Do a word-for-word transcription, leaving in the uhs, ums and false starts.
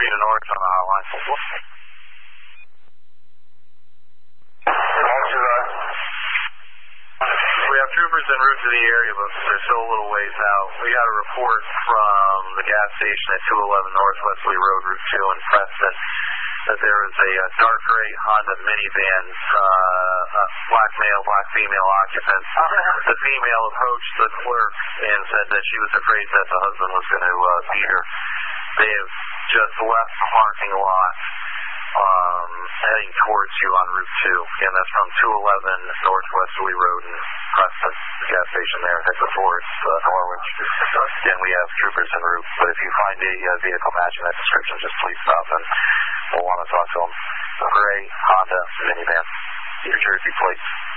speed of north on the hotline. We have troopers en route to the area, but they're still a little ways out. We got a report from the gas station at two eleven North Wesley Road, Route two in Preston, that there was a, a dark gray Honda minivan, uh, a black male, black female occupant. The female approached the clerk and said that she was afraid that the husband was going to uh, beat her. They have just left the parking lot, um, heading towards you on Route two. Again, that's from two eleven North Wesley Road in Preston, the gas station there, next before it's uh, Norwich. Again, we have troopers en route, but if you find a uh, vehicle matching that description, just please stop and we'll want to talk to them. A gray Honda minivan, New Jersey plate.